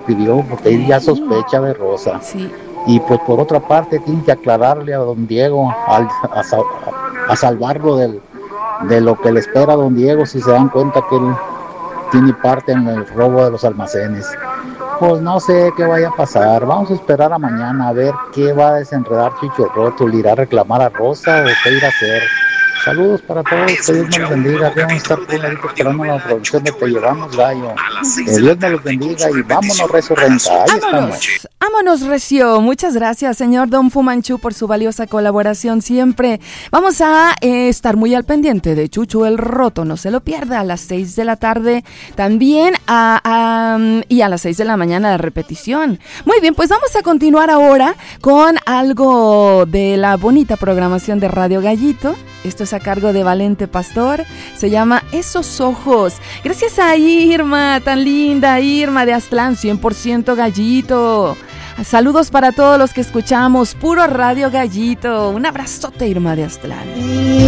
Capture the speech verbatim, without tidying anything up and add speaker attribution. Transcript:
Speaker 1: pidió, porque él ya sospecha de Rosa.
Speaker 2: Sí.
Speaker 1: Y pues por otra parte tiene que aclararle a don Diego, al, a, a, a salvarlo del, de lo que le espera a don Diego si se dan cuenta que él tiene parte en el robo de los almacenes. Pues no sé qué vaya a pasar, vamos a esperar a mañana a ver qué va a desenredar Chichorroto, le irá a reclamar a Rosa o qué irá a hacer. Saludos para todos, que Dios me los bendiga. Vamos a estar por ahí esperando la producción de Te Llevamos Gallo. Que Dios me los bendiga y vámonos, Recio Renta. Ahí
Speaker 2: vámonos,
Speaker 1: estamos.
Speaker 2: Vámonos, Recio. Muchas gracias, señor Don Fumanchu, por su valiosa colaboración siempre. Vamos a eh, estar muy al pendiente de Chucho el Roto. No se lo pierda a las seis de la tarde también a, a, y a las seis de la mañana la repetición. Muy bien, pues vamos a continuar ahora con algo de la bonita programación de Radio Gallito. Esto es a cargo de Valente Pastor, se llama Esos Ojos. Gracias a Irma, tan linda Irma de Aztlán, cien por ciento Gallito. Saludos para todos los que escuchamos, puro Radio Gallito. Un abrazote, Irma de Aztlán.